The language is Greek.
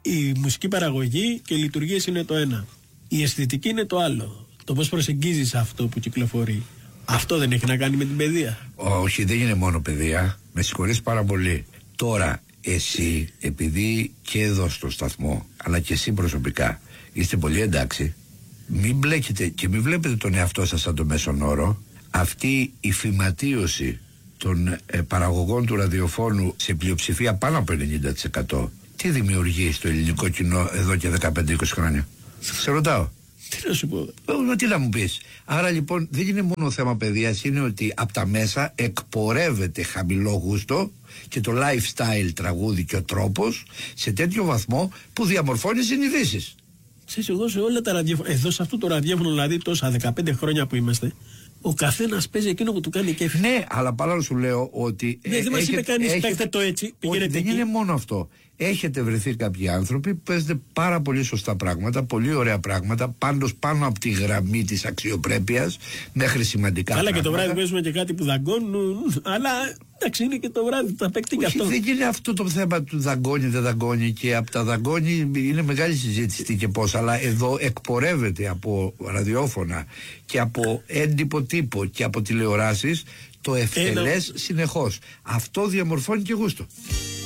Η μουσική παραγωγή και οι λειτουργίες είναι το ένα. Η αισθητική είναι το άλλο. Το πώς προσεγγίζεις αυτό που κυκλοφορεί. Αυτό δεν έχει να κάνει με την παιδεία? Όχι, δεν είναι μόνο παιδεία. Με συγχωρείς πάρα πολύ. Τώρα, εσύ, επειδή και εδώ στο σταθμό, αλλά και εσύ προσωπικά, είστε πολύ εντάξει, μην μπλέκετε και μην βλέπετε τον εαυτό σας σαν το μέσον όρο. Αυτή η φυματίωση των παραγωγών του ραδιοφώνου σε πλειοψηφία πάνω από 90%, τι δημιουργεί στο ελληνικό κοινό εδώ και 15-20 χρόνια? Σε ρωτάω. Τι να σου πω? Τι να μου πεις? Άρα λοιπόν δεν είναι μόνο θέμα παιδείας, είναι ότι από τα μέσα εκπορεύεται χαμηλό γούστο και το lifestyle τραγούδι και ο τρόπος σε τέτοιο βαθμό που διαμορφώνει συνειδήσεις. Ξέρεις, εγώ σε όλα τα ραδιόφωνα, εδώ σε αυτό το ραδιόφωνο, δηλαδή τόσα 15 χρόνια που είμαστε, ο καθένας παίζει εκείνο που του κάνει κέφι. Ναι, αλλά παράλληλα σου λέω ότι. Ναι, δεν μας είπε κανείς παίξτε το έτσι. Όχι, δεν είναι μόνο αυτό. Έχετε βρεθεί κάποιοι άνθρωποι που παίζετε πάρα πολύ σωστά πράγματα, πολύ ωραία πράγματα, πάντως πάνω από τη γραμμή της αξιοπρέπειας μέχρι σημαντικά καλά, πράγματα. και το βράδυ παίζουμε και κάτι που δαγκώνουν, αλλά εντάξει, είναι και το βράδυ, θα παίξει και αυτό. Δεν είναι αυτό το θέμα του δαγκώνει, δεν δαγκώνει, και από τα δαγκώνει είναι μεγάλη συζήτηση τι και πώς, αλλά εδώ εκπορεύεται από ραδιόφωνα και από έντυπο τύπο και από τηλεοράσεις το ευτελές συνεχώς. Αυτό διαμορφώνει και γούστο.